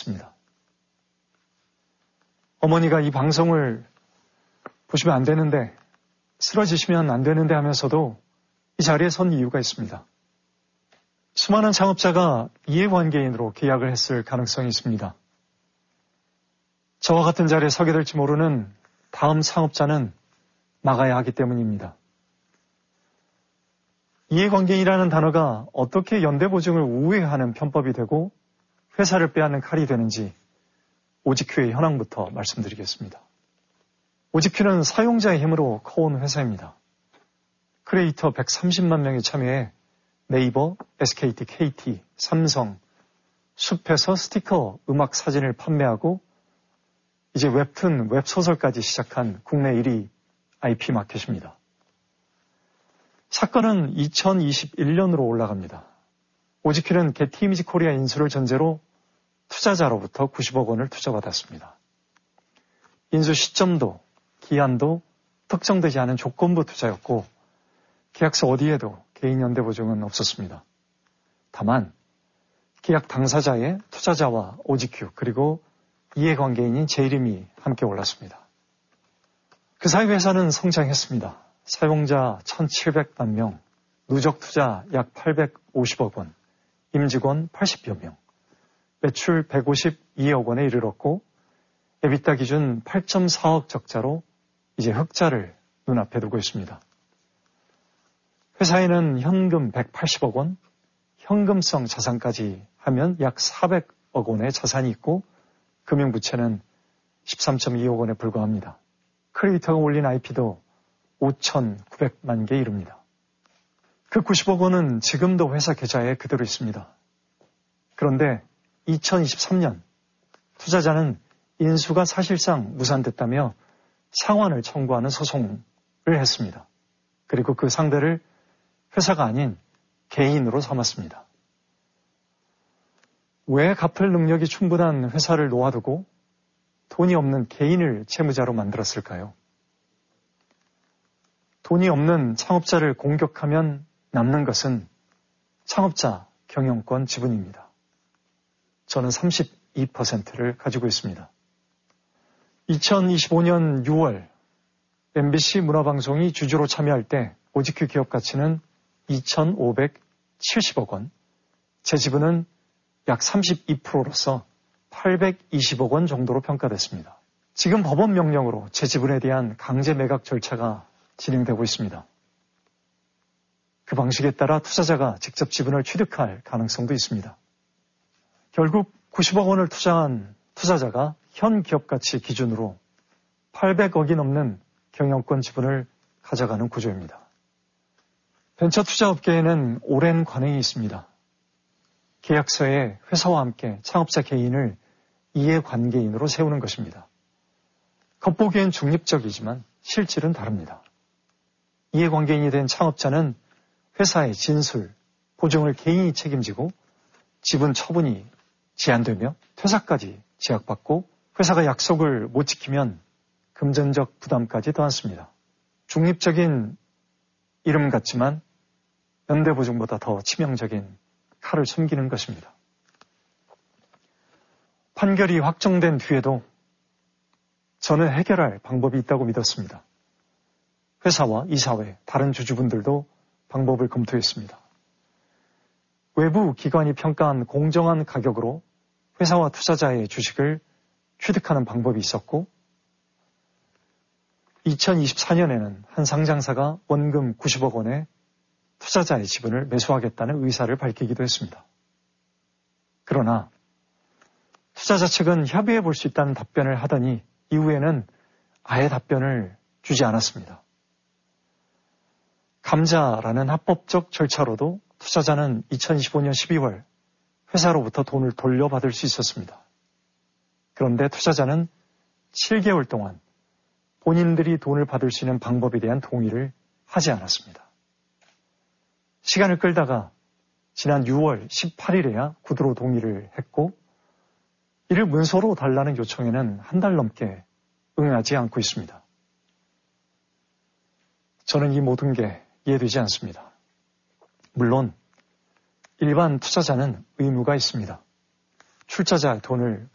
있습니다. 어머니가 이 방송을 보시면 안 되는데, 쓰러지시면 안 되는데 하면서도 이 자리에 선 이유가 있습니다. 수많은 창업자가 이해관계인으로 계약을 했을 가능성이 있습니다. 저와 같은 자리에 서게 될지 모르는 다음 창업자는 막아야 하기 때문입니다. 이해관계인이라는 단어가 어떻게 연대보증을 우회하는 편법이 되고 회사를 빼앗는 칼이 되는지 오지큐의 현황부터 말씀드리겠습니다. 오지큐는 사용자의 힘으로 커온 회사입니다. 크리에이터 130만 명이 참여해 네이버, SKT, KT, 삼성, 숲에서 스티커, 음악, 사진을 판매하고 이제 웹툰, 웹소설까지 시작한 국내 1위 IP 마켓입니다. 사건은 2021년으로 올라갑니다. 오지큐는 게티 이미지 코리아 인수를 전제로 투자자로부터 90억 원을 투자받았습니다. 인수 시점도 기한도 특정되지 않은 조건부 투자였고 계약서 어디에도 개인 연대 보증은 없었습니다. 다만 계약 당사자의 투자자와 오지큐 그리고 이해관계인인 제 이름이 함께 올랐습니다. 그 사이 회사는 성장했습니다. 사용자 1,700만 명, 누적 투자 약 850억 원, 임직원 80여 명, 매출 152억 원에 이르렀고 에비타 기준 8.4억 적자로 이제 흑자를 눈앞에 두고 있습니다. 회사에는 현금 180억 원, 현금성 자산까지 하면 약 400억 원의 자산이 있고 금융부채는 13.2억 원에 불과합니다. 크리에이터가 올린 IP도 5,900만 개 이릅니다. 그 90억 원은 지금도 회사 계좌에 그대로 있습니다. 그런데 2023년 투자자는 인수가 사실상 무산됐다며 상환을 청구하는 소송을 했습니다. 그리고 그 상대를 회사가 아닌 개인으로 삼았습니다. 왜 갚을 능력이 충분한 회사를 놓아두고 돈이 없는 개인을 채무자로 만들었을까요? 돈이 없는 창업자를 공격하면 남는 것은 창업자 경영권 지분입니다. 저는 32%를 가지고 있습니다. 2025년 6월 MBC 문화방송이 주주로 참여할 때 오지큐 기업 가치는 2,570억 원, 제 지분은 약 32%로서 820억 원 정도로 평가됐습니다. 지금 법원 명령으로 제 지분에 대한 강제 매각 절차가 진행되고 있습니다. 그 방식에 따라 투자자가 직접 지분을 취득할 가능성도 있습니다. 결국 90억 원을 투자한 투자자가 현 기업 가치 기준으로 800억이 넘는 경영권 지분을 가져가는 구조입니다. 벤처 투자 업계에는 오랜 관행이 있습니다. 계약서에 회사와 함께 창업자 개인을 이해관계인으로 세우는 것입니다. 겉보기엔 중립적이지만 실질은 다릅니다. 이해관계인이 된 창업자는 회사의 진술, 보증을 개인이 책임지고 지분 처분이 제한되며 퇴사까지 제약받고 회사가 약속을 못 지키면 금전적 부담까지 더안습니다. 중립적인 이름 같지만 연대보증보다 더 치명적인 칼을 숨기는 것입니다. 판결이 확정된 뒤에도 저는 해결할 방법이 있다고 믿었습니다. 회사와 이사회, 다른 주주분들도 방법을 검토했습니다. 외부 기관이 평가한 공정한 가격으로 회사와 투자자의 주식을 취득하는 방법이 있었고 2024년에는 한 상장사가 원금 90억 원의 투자자의 지분을 매수하겠다는 의사를 밝히기도 했습니다. 그러나 투자자 측은 협의해 볼 수 있다는 답변을 하더니 이후에는 아예 답변을 주지 않았습니다. 감자라는 합법적 절차로도 투자자는 2025년 12월 회사로부터 돈을 돌려받을 수 있었습니다. 그런데 투자자는 7개월 동안 본인들이 돈을 받을 수 있는 방법에 대한 동의를 하지 않았습니다. 시간을 끌다가 지난 6월 18일에야 구두로 동의를 했고 이를 문서로 달라는 요청에는 한 달 넘게 응하지 않고 있습니다. 저는 이 모든 게 이해되지 않습니다. 물론 일반 투자자는 의무가 있습니다. 출자자의 돈을